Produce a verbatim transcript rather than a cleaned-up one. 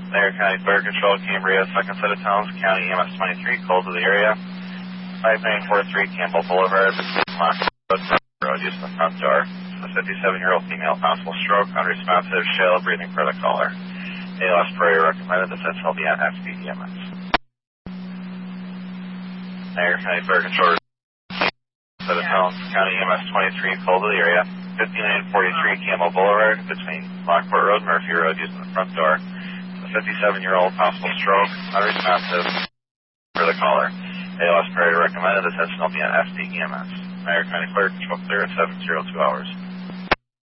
Lander County Fire Control, Cambria, second set of tones, County E M S twenty-three, call to the area. five nine four three Campbell Boulevard, between Lockwood Road, using the front door. A fifty-seven-year-old female, possible stroke, unresponsive, shallow breathing per the caller. A L S Prairie recommended that this will be on F P E M S. Lander County Fire Control, set of tones, County E M S twenty-three, call to the area. fifty-nine forty-three Campbell Boulevard, between Lockport Road and Murphy Road, using the front door. A fifty-seven-year-old, possible stroke, unresponsive for the caller. A L S Prairie recommended that this will be on F P E M S. Lander County Fire Control clear at seven zero two hours.